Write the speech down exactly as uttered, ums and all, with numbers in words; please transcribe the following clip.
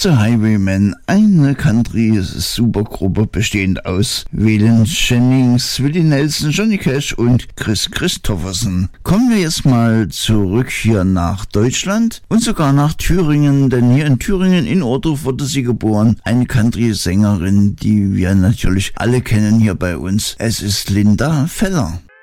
The Highwaymen, eine Country-Supergruppe bestehend aus Waylon Jennings, Willie Nelson, Johnny Cash und Kris Kristofferson. Kommen wir jetzt mal zurück hier nach Deutschland und sogar nach Thüringen, denn hier in Thüringen in Ohrdruf wurde sie geboren. Eine Country-Sängerin, die wir natürlich alle kennen hier bei uns. Es ist Linda Feller.